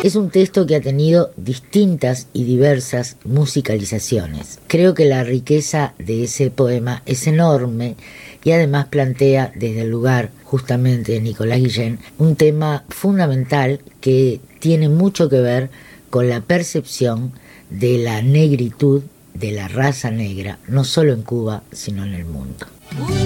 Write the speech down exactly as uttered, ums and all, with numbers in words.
Es un texto que ha tenido distintas y diversas musicalizaciones. Creo que la riqueza de ese poema es enorme y además plantea desde el lugar justamente de Nicolás Guillén un tema fundamental que tiene mucho que ver con la percepción de la negritud, de la raza negra, no solo en Cuba, sino en el mundo.